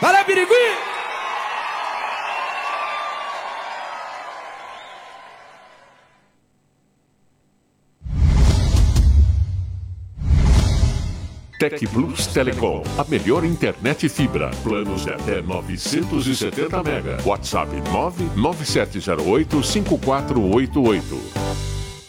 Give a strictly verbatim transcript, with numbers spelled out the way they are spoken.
Para Birigui! Tec Plus Telecom, a melhor internet fibra. Planos de até novecentos e setenta mega. WhatsApp nove nove sete zero oito cinco quatro oito oito.